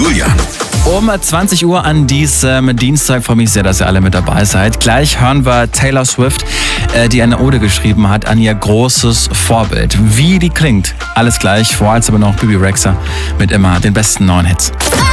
Julian. Um 20 Uhr an diesem Dienstag freue mich sehr, dass ihr alle mit dabei seid. Gleich hören wir Taylor Swift, die eine Ode geschrieben hat an ihr großes Vorbild. Wie die klingt, alles gleich. Vorher aber noch Bibi Rexha mit immer den besten neuen Hits.